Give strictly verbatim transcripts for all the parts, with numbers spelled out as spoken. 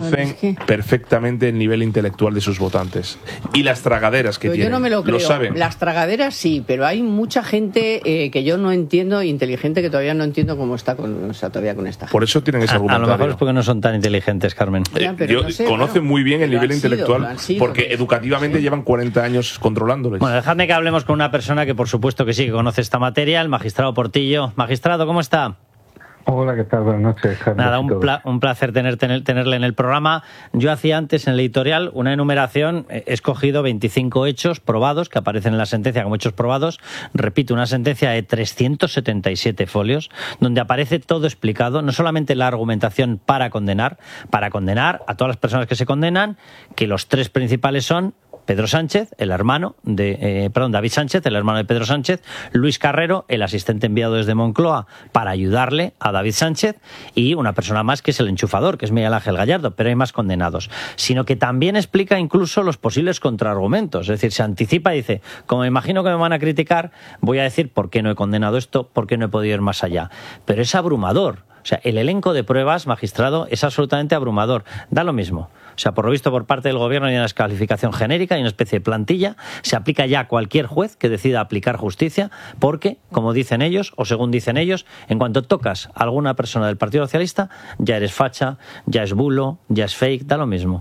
conocen es que... perfectamente el nivel intelectual de sus votantes y las tragaderas que pero tienen. Yo no me lo creo. Lo saben. Las tragaderas sí, pero hay mucha gente eh, que yo no entiendo, inteligente, que todavía no entiendo cómo está con, o sea, todavía con esta gente. Por eso tienen ese a, argumentario. a lo mejor es porque no son tan inteligentes, Carmen. Ya, pero Yo, no sé, conocen bueno, muy bien el lo nivel han sido, intelectual lo han sido, porque pero- educativamente sí. llevan cuarenta años controlándoles. Bueno, dejadme que hablemos con una persona que por supuesto que sí que conoce esta materia, el magistrado Portillo. Magistrado, ¿cómo está? Hola, ¿qué tal? Buenas noches, Carlos. Nada, un, pla un placer tener, tener, tenerle en el programa. Yo hacía antes en el editorial una enumeración, he escogido veinticinco hechos probados que aparecen en la sentencia como hechos probados. Repito, una sentencia de trescientos setenta y siete folios, donde aparece todo explicado, no solamente la argumentación para condenar, para condenar a todas las personas que se condenan, que los tres principales son Pedro Sánchez, el hermano de, eh, perdón, David Sánchez, el hermano de Pedro Sánchez, Luis Carrero, el asistente enviado desde Moncloa para ayudarle a David Sánchez, y una persona más que es el enchufador, que es Miguel Ángel Gallardo, pero hay más condenados. Sino que también explica incluso los posibles contraargumentos, es decir, se anticipa y dice, como me imagino que me van a criticar, voy a decir por qué no he condenado esto, por qué no he podido ir más allá. Pero es abrumador. O sea, el elenco de pruebas, magistrado, es absolutamente abrumador. Da lo mismo. O sea, por lo visto por parte del gobierno hay una descalificación genérica, hay una especie de plantilla, se aplica ya a cualquier juez que decida aplicar justicia, porque, como dicen ellos, o según dicen ellos, en cuanto tocas a alguna persona del Partido Socialista, ya eres facha, ya es bulo, ya es fake, da lo mismo.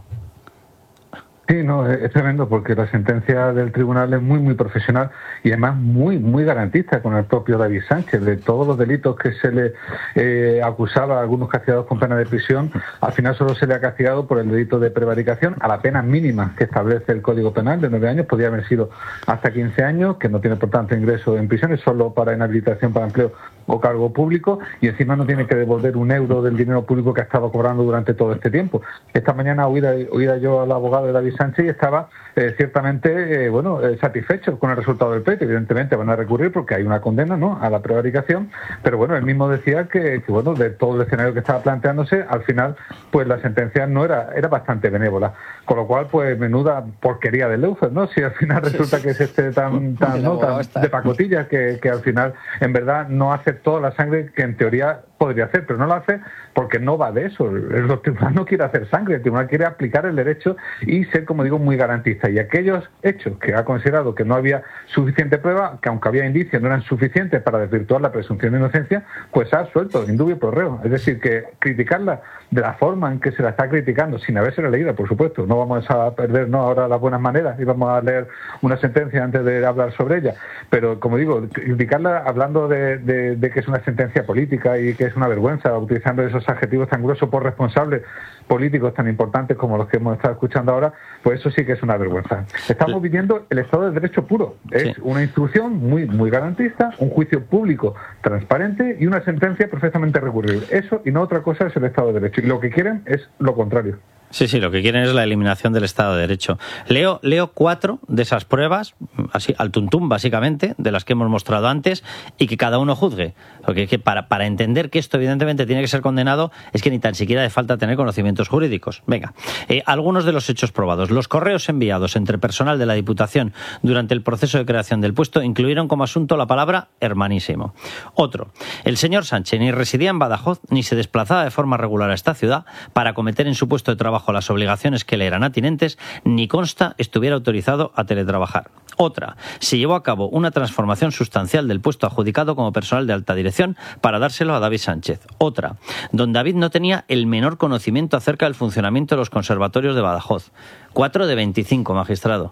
Sí, no, es tremendo porque la sentencia del tribunal es muy, muy profesional y además muy, muy garantista con el propio David Sánchez. De todos los delitos que se le eh, acusaba a algunos castigados con pena de prisión, al final solo se le ha castigado por el delito de prevaricación a la pena mínima que establece el Código Penal de nueve años. Podría haber sido hasta quince años, que no tiene por tanto ingreso en prisiones, solo para inhabilitación para empleo o cargo público, y encima no tiene que devolver un euro del dinero público que ha estado cobrando durante todo este tiempo. Esta mañana oída, oída yo al abogado de David Sánchez y estaba eh, ciertamente eh, bueno eh, satisfecho con el resultado del pleito. Evidentemente van a recurrir porque hay una condena, ¿no?, a la prevaricación, pero bueno, él mismo decía que, que bueno, de todo el escenario que estaba planteándose, al final pues la sentencia no era era bastante benévola, con lo cual pues menuda porquería de Leufer, ¿no? Si al final resulta que es este tan, tan, ¿no?, tan de pacotilla que, que al final en verdad no hace toda la sangre que en teoría podría hacer, pero no lo hace porque no va de eso. El, el tribunal no quiere hacer sangre, el tribunal quiere aplicar el derecho y ser, como digo, muy garantista. Y aquellos hechos que ha considerado que no había suficiente prueba, que aunque había indicios no eran suficientes para desvirtuar la presunción de inocencia, pues ha suelto, indubio pro reo. Es decir, que criticarla de la forma en que se la está criticando, sin habérsela leído, por supuesto, no vamos a perder no ahora las buenas maneras y vamos a leer una sentencia antes de hablar sobre ella, pero como digo, criticarla hablando de, de, de que es una sentencia política y que es una vergüenza, utilizando esos adjetivos tan gruesos por responsables políticos tan importantes como los que hemos estado escuchando ahora, pues eso sí que es una vergüenza. Estamos viviendo el Estado de Derecho puro. Es sí. una instrucción muy, muy garantista, un juicio público transparente y una sentencia perfectamente recurrible. Eso y no otra cosa es el Estado de Derecho. Y lo que quieren es lo contrario. Sí, sí, lo que quieren es la eliminación del Estado de Derecho. Leo, leo cuatro de esas pruebas, así al tuntún básicamente, de las que hemos mostrado antes, y que cada uno juzgue. Porque es que para, para entender que esto evidentemente tiene que ser condenado, es que ni tan siquiera hace falta tener conocimientos jurídicos. Venga, eh, algunos de los hechos probados. Los correos enviados entre personal de la Diputación durante el proceso de creación del puesto incluyeron como asunto la palabra hermanísimo. Otro, el señor Sánchez ni residía en Badajoz ni se desplazaba de forma regular a esta ciudad para cometer en su puesto de trabajo bajo las obligaciones que le eran atinentes, ni consta estuviera autorizado a teletrabajar. Otra, se llevó a cabo una transformación sustancial del puesto adjudicado como personal de alta dirección para dárselo a David Sánchez. Otra, don David no tenía el menor conocimiento acerca del funcionamiento de los conservatorios de Badajoz. Cuatro de veinticinco, magistrado.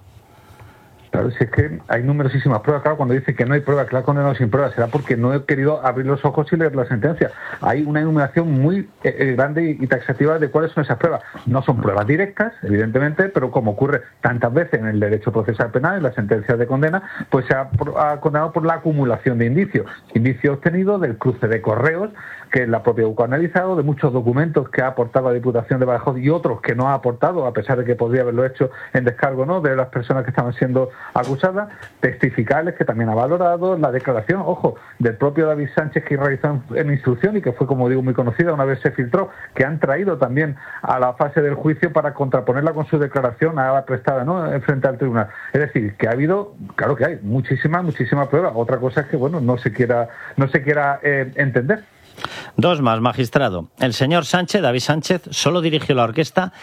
Claro, si es que hay numerosísimas pruebas. Claro, cuando dice que no hay pruebas, que la ha condenado sin pruebas, será porque no he querido abrir los ojos y leer la sentencia. Hay una enumeración muy eh, grande y taxativa de cuáles son esas pruebas. No son pruebas directas, evidentemente, pero como ocurre tantas veces en el derecho procesal penal, en las sentencias de condena, pues se ha, ha condenado por la acumulación de indicios. Indicios obtenidos del cruce de correos que la propia U C A ha analizado, de muchos documentos que ha aportado la Diputación de Badajoz y otros que no ha aportado, a pesar de que podría haberlo hecho en descargo, ¿no?, de las personas que estaban siendo acusadas, testificales que también ha valorado, la declaración, ojo, del propio David Sánchez que realizó en instrucción y que fue, como digo, muy conocida una vez se filtró, que han traído también a la fase del juicio para contraponerla con su declaración a la prestada, ¿no?, en frente al tribunal. Es decir, que ha habido, claro que hay, muchísimas, muchísimas pruebas. Otra cosa es que, bueno, no se quiera, no se quiera eh, entender. Dos más, magistrado. El señor Sánchez, David Sánchez, solo dirigió la orquesta